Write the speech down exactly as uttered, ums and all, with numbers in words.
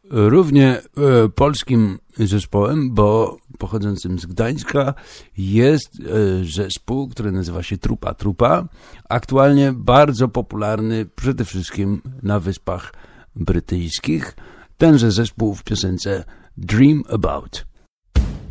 Równie e, polskim zespołem, bo pochodzącym z Gdańska jest e, zespół, który nazywa się Trupa Trupa. Aktualnie bardzo popularny przede wszystkim na Wyspach Brytyjskich. Tenże zespół w piosence Dream About.